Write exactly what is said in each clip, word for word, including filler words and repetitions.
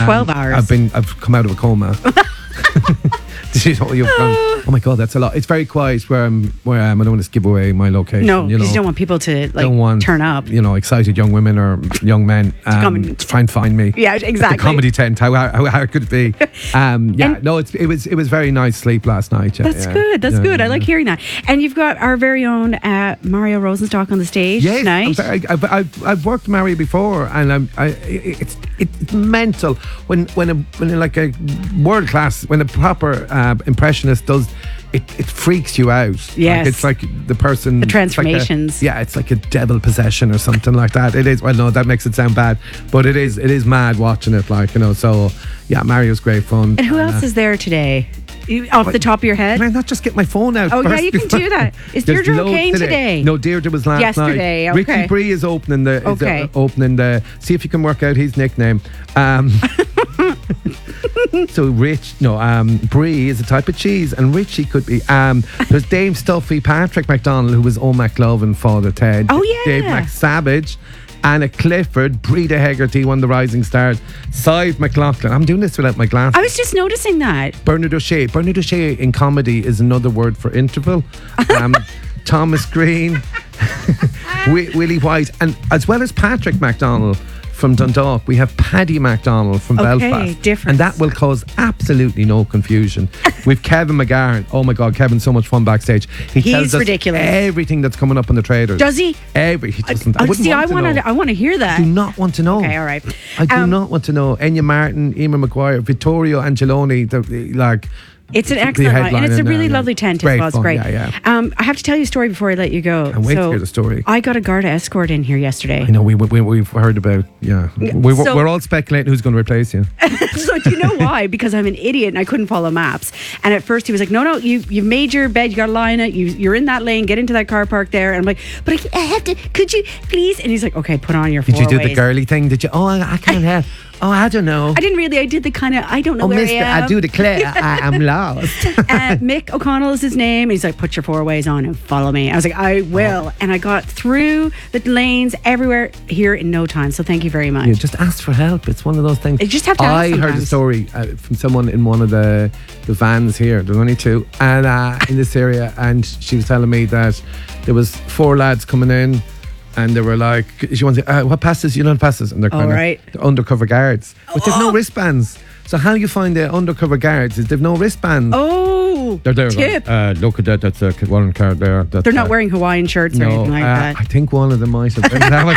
twelve hours. I've been. I've come out of a coma. You know, you've gone, oh my God, that's a lot. It's very quiet where I'm. Where I am. I don't want to give away my location. No, you because know, you don't want people to like don't want, turn up. You know, excited young women or young men um, come and- to try and find me. Yeah, exactly. The comedy tent. How how, how could it be? Um, yeah, And- no, it's, it was it was very nice sleep last night. Yeah, That's yeah. good. That's Yeah, good. I yeah. like hearing that. And you've got our very own uh, Mario Rosenstock on the stage Yes, I'm tonight. very, I've, I've, I've worked Mario before, and I'm, I, it's it's mental when when a when like a world class when a proper uh, impressionist does. It, it freaks you out. Yes. Like it's like the person. The it's like a- transformations. yeah, it's like a devil possession or something like that. It is. Well, no, that makes it sound bad, but it is. It is mad watching it. Like you know. So yeah, Mario's great fun. And who uh, else is there today? You, off the top of your head? Can I not just get my phone out? Oh, yeah, first you can before- do that. Is There's Deirdre loads O'Kane today? No, Deirdre was last Yesterday, night. okay. Ricky Bree is opening the. Is Okay. uh, opening the. See if you can work out his nickname. Um, so Rich, no, um, Brie is a type of cheese, and Richie could be. Um, there's Dave Stuffy, Patrick McDonald, who was O'Mac Love and Father Ted. Oh, yeah. Dave McSavage. Anna Clifford, Breda Hegarty, one of the rising stars. Sive McLaughlin. I'm doing this without my glasses. I was just noticing that. Bernard O'Shea. Bernard O'Shea in comedy is another word for interval. Um, Thomas Green, Wi- Willie White, and as well as Patrick MacDonald from Dundalk, we have Paddy MacDonald from Okay, Belfast. difference. And that will cause absolutely no confusion. We've Kevin McGarren. Oh my God, Kevin's so much fun backstage. He He's tells us ridiculous. everything that's coming up in the traders. Does he? Every, he doesn't. I, Uh, wouldn't see, want I to want know. to. I want to hear that. I do not want to know. Okay, all right. I do Um, not want to know. Enya Martin, Emer Maguire, Vittorio Angeloni, the, like. It's an the excellent line, and headliner it's a now, really yeah. lovely tent Great as well. It's fun, great. yeah, yeah. Um, I have to tell you a story before I let you go. Can't wait to So, hear the story. I got a Garda escort in here yesterday. I know we, we we've heard about yeah. We, So- we're all speculating who's going to replace you. So do you know why? Because I'm an idiot and I couldn't follow maps. And at first he was like, "No, no, you you've made your bed. You got to lie in it. You you're in that lane. Get into that car park there." And I'm like, "But I, I have to. Could you please?" And he's like, "Okay, put on your." Did you do the four-ways." girly thing? Did you? Oh, I, I can't help. Oh, I don't know. I didn't really. I did the kind of. I don't know Oh, where Mister, I am. I do declare I am lost. uh, Mick O'Connell is his name. And he's like, "Put your four ways on and follow me." I was like, "I will." And I got through the lanes everywhere here in no time. So thank you very much. You just ask for help. It's one of those things. You just have to ask I heard a sometimes. story uh, from someone in one of the the vans here. There's only two, and uh, in this area, and she was telling me that there was four lads coming in. And they were like, she wants uh, what passes? You don't passes. And they're kind All of right. they're undercover guards. But they've no Oh. wristbands. So how you find the undercover guards is they've no wristbands. Oh, They're there. tip. Uh, look at that. That's a one card there. That's, They're not uh, wearing Hawaiian shirts or no, anything like uh, that. I think one of them might have been. That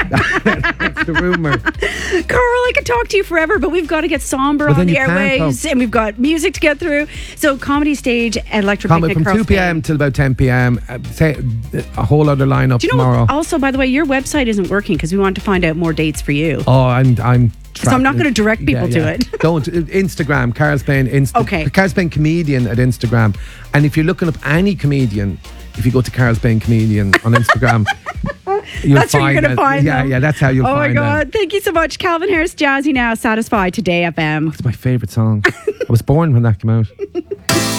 was- That's the rumour. Carl, I could talk to you forever, but we've got to get somber Well, on then the you can't airwaves, talk. and we've got music to get through. So, Comedy Stage at Electric Comment Picnic from Cross two p.m. Bay. till about ten p.m. Uh, say a whole other lineup Do you know tomorrow. what? Also, by the way, your website isn't working because we want to find out more dates for you. Oh, I'm I'm. So I'm not gonna direct people to it. Don't uh, Instagram. Carl Spain. Insta- Okay. Carl Spain comedian at Instagram. And if you're looking up any comedian, if you go to Carl Spain comedian on Instagram, you'll That's where find you're going to that- find Yeah, them. yeah. That's how you'll Oh my find them. God. Thank you so much. Calvin Harris, Jazzy Now, Satisfied, Today F M. It's my favorite song. I was born when that came out.